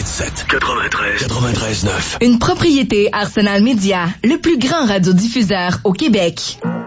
98.7. 93.9. Une propriété Arsenal Média, le plus grand radiodiffuseur au Québec.